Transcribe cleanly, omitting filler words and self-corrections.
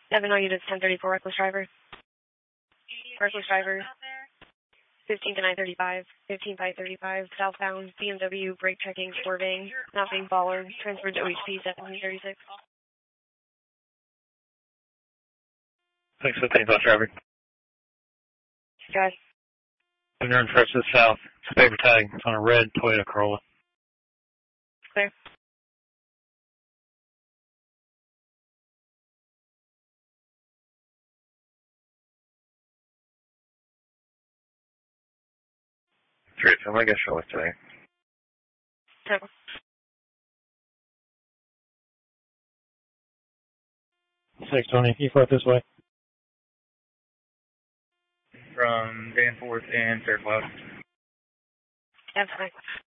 7 all units, 1034, reckless driver. Reckless driver. 15 to 935, 15 by 35, southbound, BMW, brake checking, swerving, not being followed, transferred to OHP 1736. Thanks, 15 bus driver. Guys. Turn first to the south. It's a paper tag. It's on a red Toyota Corolla. Clear. Great, so I guess I'll look today. No. Six, Tony, you float this way. From Danforth and Fairclough. That's fine.